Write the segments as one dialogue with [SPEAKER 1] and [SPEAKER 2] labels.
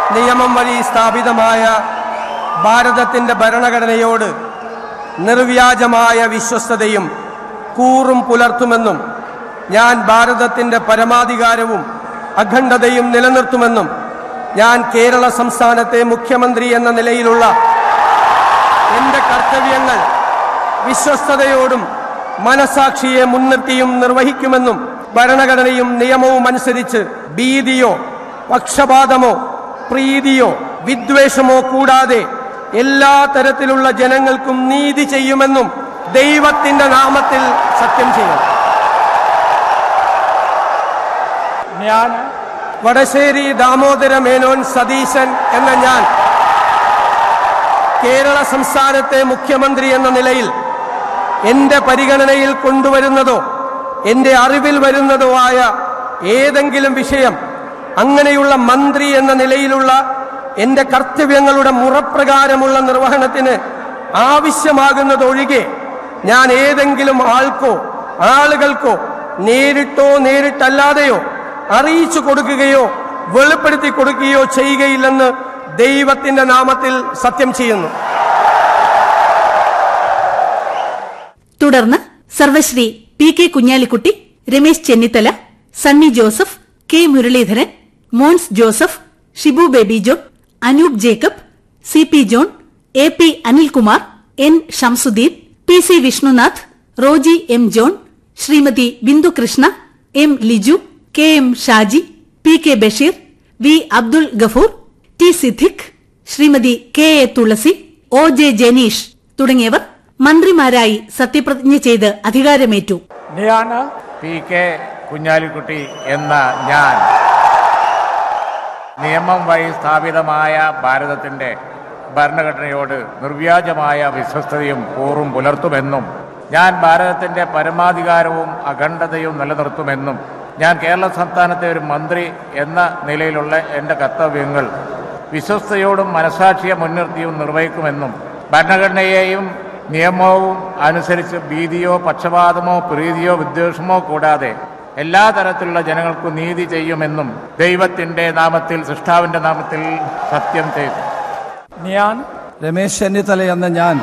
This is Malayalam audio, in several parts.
[SPEAKER 1] നിയമം വഴി സ്ഥാപിതമായ ഭാരതത്തിന്റെ ഭരണഘടനയോട് നിർവ്യാജമായ വിശ്വസ്തതയും കൂറും പുലർത്തുമെന്നും ഞാൻ ഭാരതത്തിന്റെ പരമാധികാരവും അഖണ്ഡതയും നിലനിർത്തുമെന്നും ഞാൻ കേരള സംസ്ഥാനത്തെ മുഖ്യമന്ത്രി എന്ന നിലയിലുള്ള എന്റെ കർത്തവ്യങ്ങൾ വിശ്വസ്തയോടും മനസാക്ഷിയെ മുൻനിർത്തിയും നിർവഹിക്കുമെന്നും ഭരണഘടനയും നിയമവും അനുസരിച്ച് ഭീതിയോ പക്ഷപാതമോ പ്രീതിയോ വിദ്വേഷമോ കൂടാതെ എല്ലാ തരത്തിലുള്ള ജനങ്ങൾക്കും നീതി ചെയ്യുമെന്നും ദൈവത്തിന്റെ നാമത്തിൽ സത്യം ചെയ്യും. ഞാൻ വടശ്ശേരി ദാമോദര മേനോൻ സതീശൻ എന്ന ഞാൻ കേരള സംസ്ഥാനത്തെ മുഖ്യമന്ത്രി എന്ന നിലയിൽ എന്റെ പരിഗണനയിൽ കൊണ്ടുവരുന്നതോ എന്റെ അറിവിൽ വരുന്നതോ ആയ ഏതെങ്കിലും വിഷയം അങ്ങനെയുള്ള മന്ത്രി എന്ന നിലയിലുള്ള എന്റെ കർത്തവ്യങ്ങളുടെ മുറപ്രകാരമുള്ള നിർവഹണത്തിന് ആവശ്യമാകുന്നതൊഴികെ ഞാൻ ഏതെങ്കിലും ആൾക്കോ ആളുകൾക്കോ നേരിട്ടോ നേരിട്ടല്ലാതെയോ അറിയിച്ചു കൊടുക്കുകയോ വെളിപ്പെടുത്തി കൊടുക്കുകയോ ചെയ്യുകയില്ലെന്ന് ദൈവത്തിന്റെ നാമത്തിൽ സത്യം ചെയ്യുന്നു.
[SPEAKER 2] തുടർന്ന് സർവശ്രീ P K Kunhalikutty, Ramesh Chennithala, Sunny Joseph, K Muraleedharan, Mons Joseph, Shibu baby John, Anoop Jacob, C P John, A P Anilkumar, N Shamsuddin, P C Vishnunath, Roji M John, Shrimati Bindu Krishna, M Liju, K M Shaji, P K Basheer, V Abdul Gafoor, T Siddique, Shrimati K A Thulasi, O J Janeesh തുടങ്ങിയവർ മന്ത്രിമാരായി സത്യപ്രതിജ്ഞ ചെയ്ത് അധികാരമേറ്റു.
[SPEAKER 3] പി കെ കുഞ്ഞാലിക്കുട്ടി എന്ന ഞാൻ നിയമം വഴി സ്ഥാപിതമായ ഭാരതത്തിന്റെ ഭരണഘടനയോട് നിർവ്യാജമായ വിശ്വസ്തതയും കൂറും പുലർത്തുമെന്നും ഞാൻ ഭാരതത്തിന്റെ പരമാധികാരവും അഖണ്ഡതയും നിലനിർത്തുമെന്നും ഞാൻ കേരള സംസ്ഥാനത്തെ ഒരു മന്ത്രി എന്ന നിലയിലുള്ള എന്റെ കർത്തവ്യങ്ങൾ വിശ്വസ്തയോടും മനസാക്ഷിയെ മുൻനിർത്തിയും നിർവഹിക്കുമെന്നും ഭരണഘടനയെയും നിയമവും അനുസരിച്ച് ഭീതിയോ പക്ഷപാതമോ പ്രീതിയോ വിദ്വേഷമോ കൂടാതെ എല്ലാ തരത്തിലുള്ള ജനങ്ങൾക്കും നീതി ചെയ്യുമെന്നും ദൈവത്തിന്റെ നാമത്തിൽ സൃഷ്ടാവിന്റെ നാമത്തിൽ സത്യം ചെയ്തു.
[SPEAKER 1] ഞാൻ രമേശ് ചെന്നിത്തല എന്ന ഞാൻ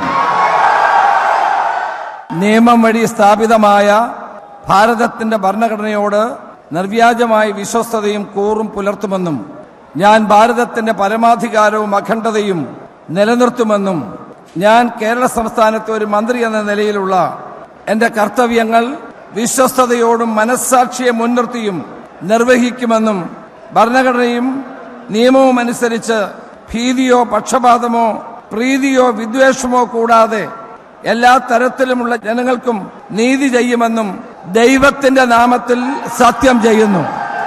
[SPEAKER 1] നിയമം വഴി സ്ഥാപിതമായ ഭാരതത്തിന്റെ ഭരണഘടനയോട് നിർവ്യാജമായ വിശ്വസ്തതയും കൂറും പുലർത്തുമെന്നും ഞാൻ ഭാരതത്തിന്റെ പരമാധികാരവും അഖണ്ഡതയും നിലനിർത്തുമെന്നും ഞാൻ കേരള സംസ്ഥാനത്തെ ഒരു മന്ത്രി എന്ന നിലയിലുള്ള എന്റെ കർത്തവ്യങ്ങൾ വിശ്വസ്തയോടും മനസ്സാക്ഷിയെ മുൻനിർത്തിയും നിർവഹിക്കുമെന്നും ഭരണഘടനയും നിയമവും അനുസരിച്ച് ഭീതിയോ പക്ഷപാതമോ പ്രീതിയോ വിദ്വേഷമോ കൂടാതെ എല്ലാ തരത്തിലുമുള്ള ജനങ്ങൾക്കും നീതി ചെയ്യുമെന്നും ദൈവത്തിന്റെ നാമത്തിൽ സത്യം ചെയ്യുന്നു.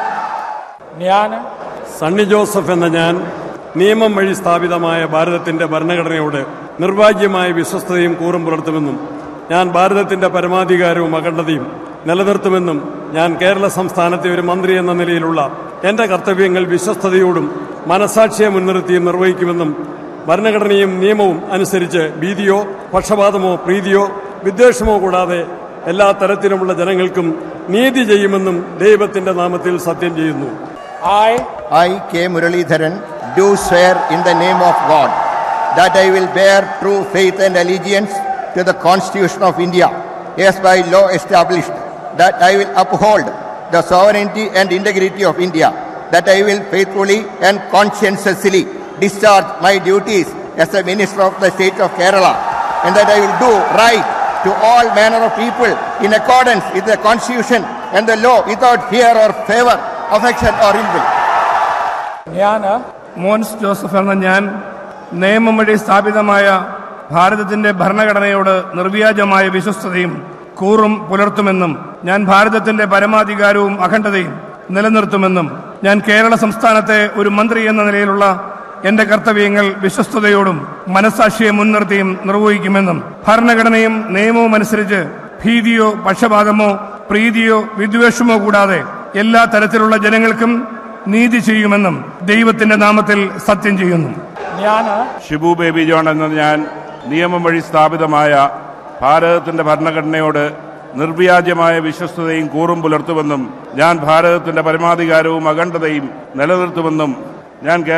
[SPEAKER 4] ഞാൻ സണ്ണി ജോസഫ് എന്ന ഞാൻ നിയമം വഴി സ്ഥാപിതമായ ഭാരതത്തിന്റെ ഭരണഘടനയോട് നിർവാജ്യമായ വിശ്വസ്തതയും കൂറും പുലർത്തുമെന്നും ഞാൻ ഭാരതത്തിന്റെ പരമാധികാരവും അഖണ്ഡതയും നിലനിർത്തുമെന്നും ഞാൻ കേരള സംസ്ഥാനത്തെ ഒരു മന്ത്രി എന്ന നിലയിലുള്ള എന്റെ കർത്തവ്യങ്ങൾ വിശ്വസ്തയോടും മനസാക്ഷിയെ മുൻനിർത്തിയും നിർവഹിക്കുമെന്നും ഭരണഘടനയും നിയമവും അനുസരിച്ച് ഭീതിയോ പക്ഷപാതമോ പ്രീതിയോ വിദ്വേഷമോ കൂടാതെ എല്ലാ തരത്തിലുമുള്ള ജനങ്ങൾക്കും നീതി ചെയ്യുമെന്നും ദൈവത്തിന്റെ നാമത്തിൽ സത്യം ചെയ്യുന്നു.
[SPEAKER 5] I, K. Muralidharan, do swear in the name of God that I will bear true faith and allegiance to the Constitution of India, as by law established, that I will uphold the sovereignty and integrity of India, that I will faithfully and conscientiously discharge my duties as a Minister of the State of Kerala, and that I will do right to all manner of people in accordance with the Constitution and the law without fear or favor, affection or ill will.
[SPEAKER 1] ഞാൻ മോൻസ് ജോസഫ് എന്ന ഞാൻ നിയമം വഴി സ്ഥാപിതമായ ഭാരതത്തിന്റെ ഭരണഘടനയോട് നിർവ്യാജമായ വിശ്വസ്തതയും കൂറും പുലർത്തുമെന്നും ഞാൻ ഭാരതത്തിന്റെ പരമാധികാരവും അഖണ്ഡതയും നിലനിർത്തുമെന്നും ഞാൻ കേരള സംസ്ഥാനത്തെ ഒരു മന്ത്രി എന്ന നിലയിലുള്ള എന്റെ കർത്തവ്യങ്ങൾ വിശ്വസ്തയോടും മനസാക്ഷിയെ മുൻനിർത്തിയും നിർവഹിക്കുമെന്നും ഭരണഘടനയും നിയമവും അനുസരിച്ച് ഭീതിയോ പക്ഷപാതമോ പ്രീതിയോ വിദ്വേഷമോ കൂടാതെ എല്ലാ തരത്തിലുള്ള ജനങ്ങൾക്കും നീതി ചെയ്യുമെന്നും ദൈവത്തിന്റെ നാമത്തിൽ സത്യം ചെയ്യുന്നു.
[SPEAKER 6] ഞാൻ ഷിബു ബേബി ജോൺ എന്ന ഞാൻ നിയമം വഴി സ്ഥാപിതമായ ഭാരതത്തിന്റെ ഭരണഘടനയോട് നിർവ്യാജമായ വിശ്വസ്തതയും കൂറും പുലർത്തുമെന്നും ഞാൻ ഭാരതത്തിന്റെ പരമാധികാരവും അഖണ്ഡതയും നിലനിർത്തുമെന്നും ഞാൻ